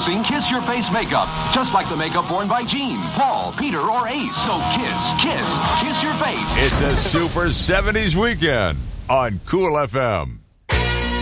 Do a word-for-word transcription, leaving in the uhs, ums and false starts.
Introducing Kiss Your Face Makeup. Just like the makeup worn by Gene, Paul, Peter, or Ace. So kiss, kiss, kiss your face. It's a Super seventies weekend on Cool F M.